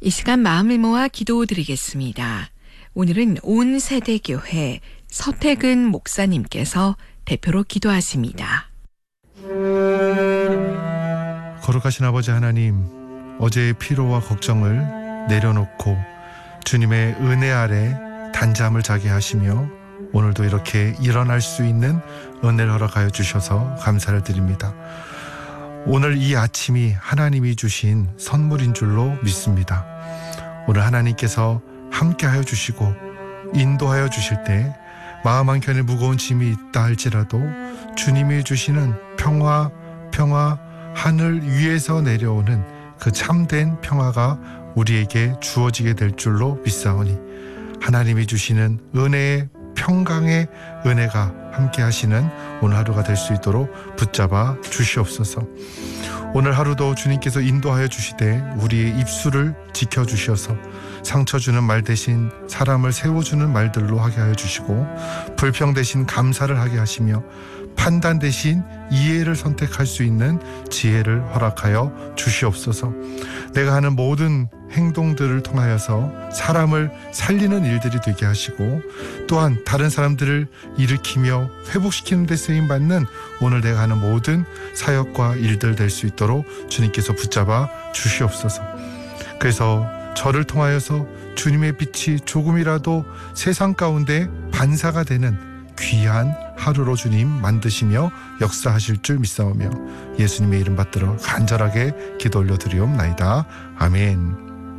이 시간 마음을 모아 기도드리겠습니다. 오늘은 온 세대교회 서태근 목사님께서 대표로 기도하십니다. 거룩하신 아버지 하나님, 어제의 피로와 걱정을 내려놓고 주님의 은혜 아래 단잠을 자게 하시며 오늘도 이렇게 일어날 수 있는 은혜를 허락하여 주셔서 감사를 드립니다. 오늘 이 아침이 하나님이 주신 선물인 줄로 믿습니다. 오늘 하나님께서 함께하여 주시고 인도하여 주실 때 마음 한켠에 무거운 짐이 있다 할지라도 주님이 주시는 평화 하늘 위에서 내려오는 그 참된 평화가 우리에게 주어지게 될 줄로 믿사오니 하나님이 주시는 은혜의 평강의 은혜가 함께 하시는 오늘 하루가 될 수 있도록 붙잡아 주시옵소서. 오늘 하루도 주님께서 인도하여 주시되 우리의 입술을 지켜주셔서 상처 주는 말 대신 사람을 세워주는 말들로 하게 하여 주시고 불평 대신 감사를 하게 하시며 판단 대신 이해를 선택할 수 있는 지혜를 허락하여 주시옵소서. 내가 하는 모든 행동들을 통하여서 사람을 살리는 일들이 되게 하시고 또한 다른 사람들을 일으키며 회복시키는 데 쓰임받는 오늘 내가 하는 모든 사역과 일들 될 수 있도록 주님께서 붙잡아 주시옵소서. 그래서 저를 통하여서 주님의 빛이 조금이라도 세상 가운데 반사가 되는 귀한 하루로 주님 만드시며 역사하실 줄 믿사오며 예수님의 이름 받들어 간절하게 기도 올려드리옵나이다. 아멘.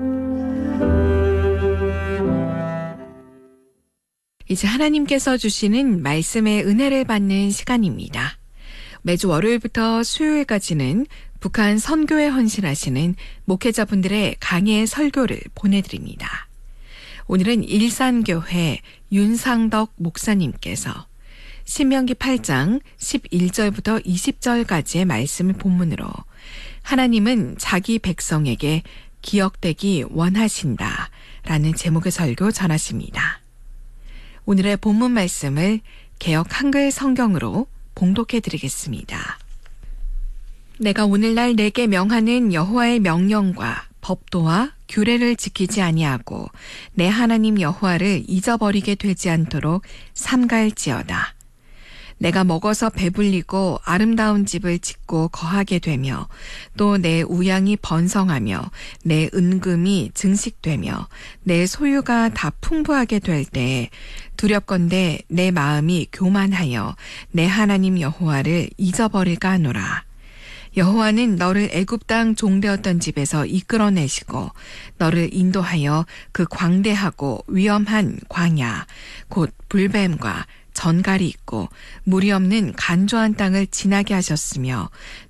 이제 하나님께서 주시는 말씀의 은혜를 받는 시간입니다. 매주 월요일부터 수요일까지는 북한 선교에 헌신하시는 목회자분들의 강의 설교를 보내드립니다. 오늘은 일산교회 윤상덕 목사님께서 신명기 8장 11절부터 20절까지의 말씀을 본문으로 하나님은 자기 백성에게 기억되기 원하신다 라는 제목의 설교 전하십니다. 오늘의 본문 말씀을 개역 한글 성경으로 봉독해 드리겠습니다. 내가 오늘날 내게 명하는 여호와의 명령과 법도와 규례를 지키지 아니하고 내 하나님 여호와를 잊어버리게 되지 않도록 삼갈지어다. 내가 먹어서 배불리고 아름다운 집을 짓고 거하게 되며 또 내 우양이 번성하며 내 은금이 증식되며 내 소유가 다 풍부하게 될 때에 두렵건대 내 마음이 교만하여 내 하나님 여호와를 잊어버릴까 하노라. 여호와는 너를 애굽 땅 종되었던 집에서 이끌어내시고 너를 인도하여 그 광대하고 위험한 광야 곧 불뱀과 전갈이 있고 물이 없는 간조한 땅을 지나게 하셨으며